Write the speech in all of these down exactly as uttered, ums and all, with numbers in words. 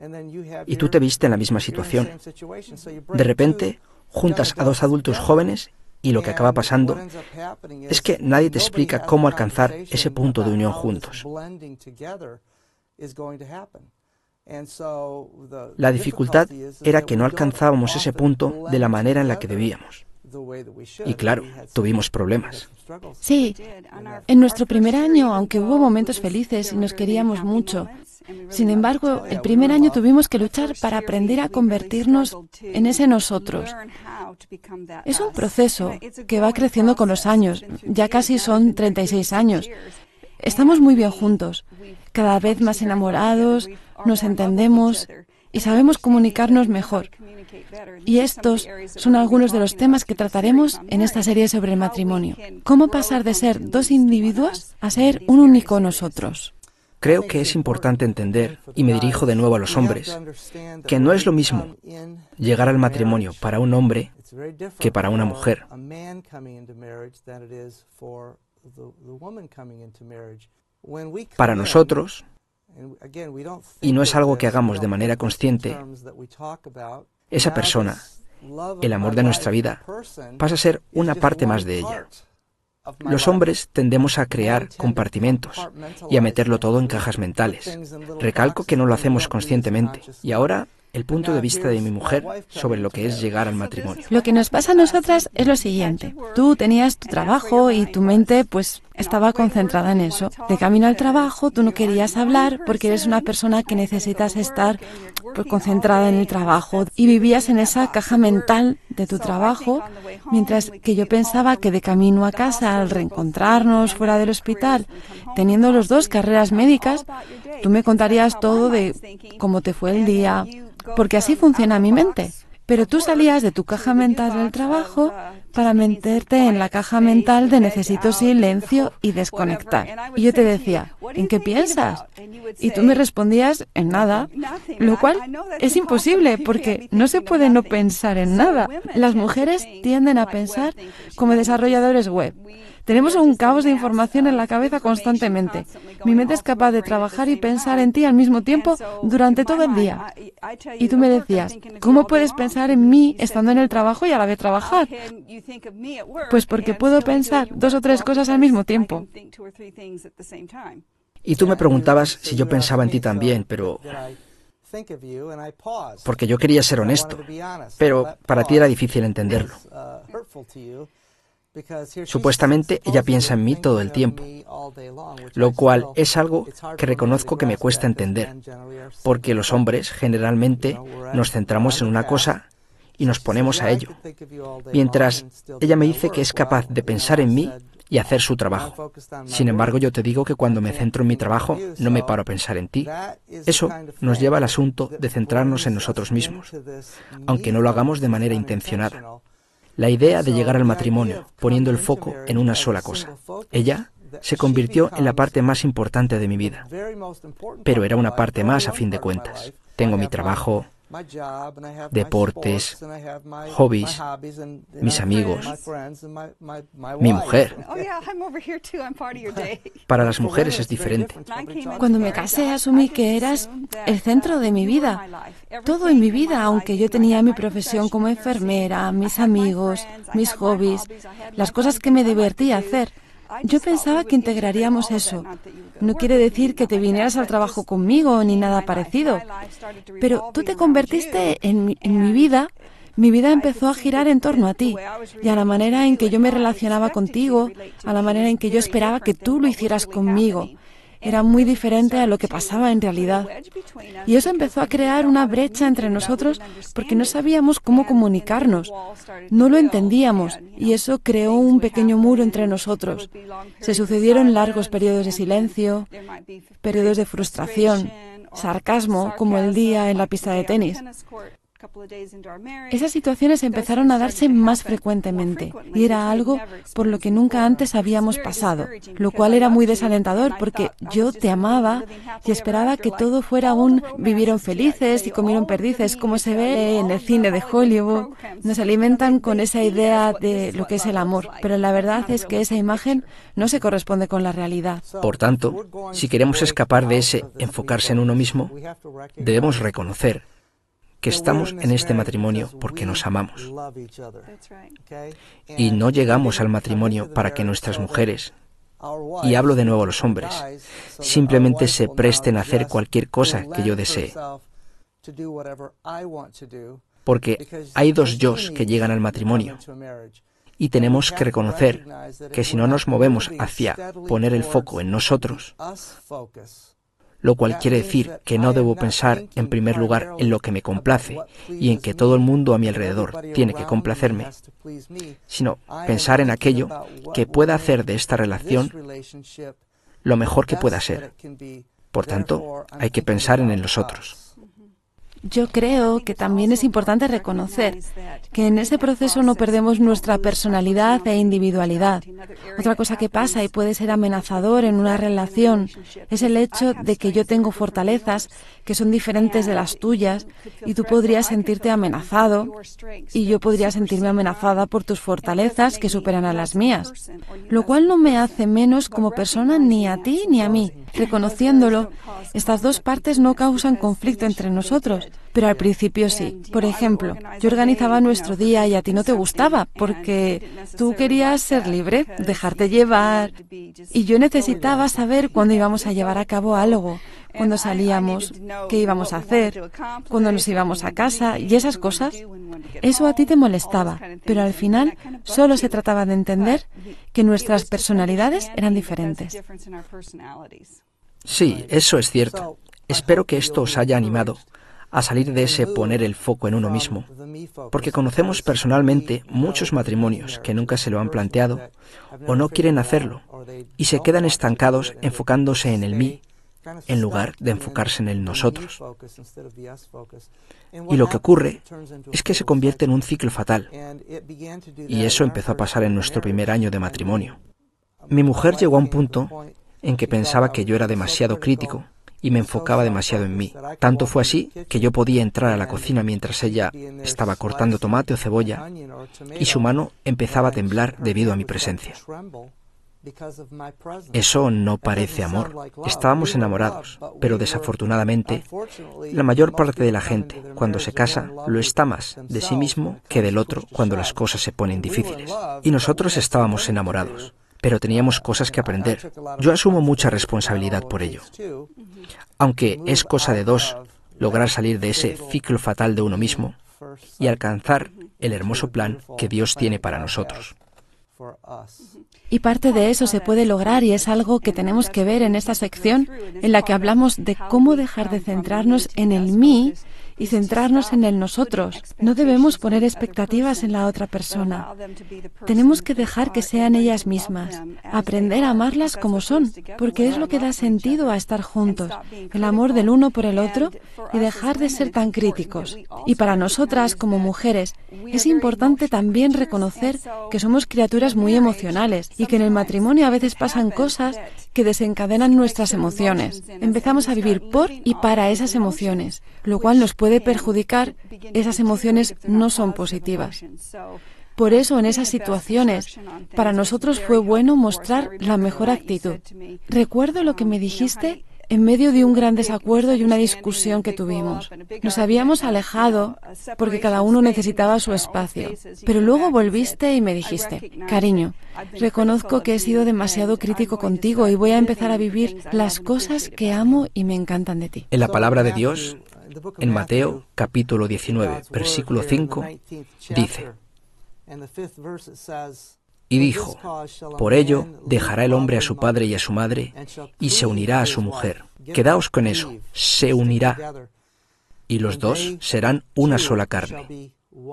y tú te viste en la misma situación. De repente, juntas a dos adultos jóvenes y lo que acaba pasando es que nadie te explica cómo alcanzar ese punto de unión juntos. La dificultad era que no alcanzábamos ese punto de la manera en la que debíamos. Y claro, tuvimos problemas. Sí, en nuestro primer año, aunque hubo momentos felices y nos queríamos mucho, sin embargo, el primer año tuvimos que luchar para aprender a convertirnos en ese nosotros. Es un proceso que va creciendo con los años, ya casi son treinta y seis años. Estamos muy bien juntos, cada vez más enamorados, nos entendemos y sabemos comunicarnos mejor. Y estos son algunos de los temas que trataremos en esta serie sobre el matrimonio. ¿Cómo pasar de ser dos individuos a ser un único nosotros? Creo que es importante entender, y me dirijo de nuevo a los hombres, que no es lo mismo llegar al matrimonio para un hombre que para una mujer. Para nosotros, y no es algo que hagamos de manera consciente, esa persona, el amor de nuestra vida, pasa a ser una parte más de ella. Los hombres tendemos a crear compartimentos y a meterlo todo en cajas mentales. Recalco que no lo hacemos conscientemente. Y ahora, el punto de vista de mi mujer sobre lo que es llegar al matrimonio. Lo que nos pasa a nosotras es lo siguiente. Tú tenías tu trabajo y tu mente, pues, estaba concentrada en eso. De camino al trabajo, tú no querías hablar porque eres una persona que necesitas estar pues, concentrada en el trabajo y vivías en esa caja mental de tu trabajo, mientras que yo pensaba que de camino a casa, al reencontrarnos fuera del hospital, teniendo los dos carreras médicas, tú me contarías todo de cómo te fue el día, porque así funciona mi mente. Pero tú salías de tu caja mental del trabajo para meterte en la caja mental de necesito silencio y desconectar. Y yo te decía, ¿en qué piensas? Y tú me respondías, en nada, lo cual es imposible porque no se puede no pensar en nada. Las mujeres tienden a pensar como desarrolladores web. Tenemos un caos de información en la cabeza constantemente. Mi mente es capaz de trabajar y pensar en ti al mismo tiempo durante todo el día. Y tú me decías, ¿cómo puedes pensar en mí estando en el trabajo y a la vez trabajar? Pues porque puedo pensar dos o tres cosas al mismo tiempo. Y tú me preguntabas si yo pensaba en ti también, pero... porque yo quería ser honesto, pero para ti era difícil entenderlo. Supuestamente ella piensa en mí todo el tiempo, lo cual es algo que reconozco que me cuesta entender, porque los hombres generalmente nos centramos en una cosa y nos ponemos a ello, mientras ella me dice que es capaz de pensar en mí y hacer su trabajo. Sin embargo, yo te digo que cuando me centro en mi trabajo, no me paro a pensar en ti. Eso nos lleva al asunto de centrarnos en nosotros mismos, aunque no lo hagamos de manera intencionada. La idea de llegar al matrimonio poniendo el foco en una sola cosa. Ella se convirtió en la parte más importante de mi vida, pero era una parte más a fin de cuentas. Tengo mi trabajo, deportes, hobbies, mis amigos, mi mujer. Para las mujeres es diferente. Cuando me casé asumí que eras el centro de mi vida. Todo en mi vida, aunque yo tenía mi profesión como enfermera, mis amigos, mis hobbies, las cosas que me divertía hacer. Yo pensaba que integraríamos eso. No quiere decir que te vinieras al trabajo conmigo ni nada parecido, pero tú te convertiste en mi, en mi vida. Mi vida empezó a girar en torno a ti y a la manera en que yo me relacionaba contigo, a la manera en que yo esperaba que tú lo hicieras conmigo. Era muy diferente a lo que pasaba en realidad. Y eso empezó a crear una brecha entre nosotros porque no sabíamos cómo comunicarnos. No lo entendíamos y eso creó un pequeño muro entre nosotros. Se sucedieron largos periodos de silencio, periodos de frustración, sarcasmo, como el día en la pista de tenis. Esas situaciones empezaron a darse más frecuentemente y era algo por lo que nunca antes habíamos pasado, lo cual era muy desalentador porque yo te amaba y esperaba que todo fuera un vivieron felices y comieron perdices, como se ve en el cine de Hollywood. Nos alimentan con esa idea de lo que es el amor, pero la verdad es que esa imagen no se corresponde con la realidad. Por tanto, si queremos escapar de ese enfocarse en uno mismo, debemos reconocer que estamos en este matrimonio porque nos amamos. Y no llegamos al matrimonio para que nuestras mujeres, y hablo de nuevo a los hombres, simplemente se presten a hacer cualquier cosa que yo desee. Porque hay dos yos que llegan al matrimonio. Y tenemos que reconocer que si no nos movemos hacia poner el foco en nosotros, lo cual quiere decir que no debo pensar en primer lugar en lo que me complace y en que todo el mundo a mi alrededor tiene que complacerme, sino pensar en aquello que pueda hacer de esta relación lo mejor que pueda ser. Por tanto, hay que pensar en los otros. Yo creo que también es importante reconocer que en ese proceso no perdemos nuestra personalidad e individualidad. Otra cosa que pasa y puede ser amenazador en una relación es el hecho de que yo tengo fortalezas que son diferentes de las tuyas y tú podrías sentirte amenazado y yo podría sentirme amenazada por tus fortalezas que superan a las mías, lo cual no me hace menos como persona ni a ti ni a mí. Reconociéndolo, estas dos partes no causan conflicto entre nosotros, pero al principio sí. Por ejemplo, yo organizaba nuestro día y a ti no te gustaba porque tú querías ser libre, dejarte llevar, y yo necesitaba saber cuándo íbamos a llevar a cabo algo, cuándo salíamos, qué íbamos a hacer, cuándo nos íbamos a casa y esas cosas. Eso a ti te molestaba, pero al final solo se trataba de entender que nuestras personalidades eran diferentes. Sí, eso es cierto. Espero que esto os haya animado a salir de ese poner el foco en uno mismo, porque conocemos personalmente muchos matrimonios que nunca se lo han planteado o no quieren hacerlo y se quedan estancados enfocándose en el mí en lugar de enfocarse en el nosotros. Y lo que ocurre es que se convierte en un ciclo fatal, y eso empezó a pasar en nuestro primer año de matrimonio. Mi mujer llegó a un punto en que pensaba que yo era demasiado crítico y me enfocaba demasiado en mí. Tanto fue así que yo podía entrar a la cocina mientras ella estaba cortando tomate o cebolla y su mano empezaba a temblar debido a mi presencia. Eso no parece amor. Estábamos enamorados, pero desafortunadamente, la mayor parte de la gente, cuando se casa, lo está más de sí mismo que del otro cuando las cosas se ponen difíciles. Y nosotros estábamos enamorados, pero teníamos cosas que aprender. Yo asumo mucha responsabilidad por ello. Aunque es cosa de dos lograr salir de ese ciclo fatal de uno mismo y alcanzar el hermoso plan que Dios tiene para nosotros. Y parte de eso se puede lograr y es algo que tenemos que ver en esta sección en la que hablamos de cómo dejar de centrarnos en el mí y centrarnos en el nosotros. No debemos poner expectativas en la otra persona. Tenemos que dejar que sean ellas mismas, aprender a amarlas como son, porque es lo que da sentido a estar juntos, el amor del uno por el otro y dejar de ser tan críticos. Y para nosotras como mujeres es importante también reconocer que somos criaturas muy emocionales y que en el matrimonio a veces pasan cosas que desencadenan nuestras emociones. Empezamos a vivir por y para esas emociones, lo cual nos puede perjudicar. Esas emociones no son positivas. Por eso, en esas situaciones, para nosotros fue bueno mostrar la mejor actitud. Recuerdo lo que me dijiste en medio de un gran desacuerdo y una discusión que tuvimos. Nos habíamos alejado porque cada uno necesitaba su espacio. Pero luego volviste y me dijiste, cariño, reconozco que he sido demasiado crítico contigo y voy a empezar a vivir las cosas que amo y me encantan de ti. En la palabra de Dios, en Mateo capítulo diecinueve, versículo cinco, dice: y dijo, por ello dejará el hombre a su padre y a su madre, y se unirá a su mujer. Quedaos con eso, se unirá, y los dos serán una sola carne.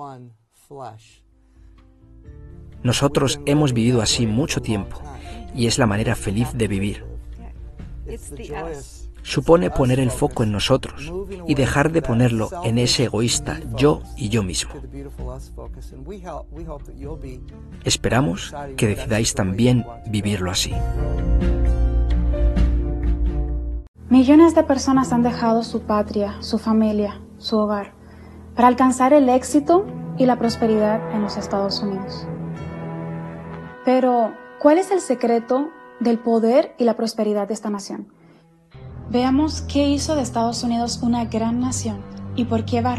Nosotros hemos vivido así mucho tiempo, y es la manera feliz de vivir. supone poner el foco en nosotros y dejar de ponerlo en ese egoísta yo y yo mismo. Esperamos que decidáis también vivirlo así. Millones de personas han dejado su patria, su familia, su hogar, para alcanzar el éxito y la prosperidad en los Estados Unidos. Pero, ¿cuál es el secreto del poder y la prosperidad de esta nación? Veamos qué hizo de Estados Unidos una gran nación y por qué va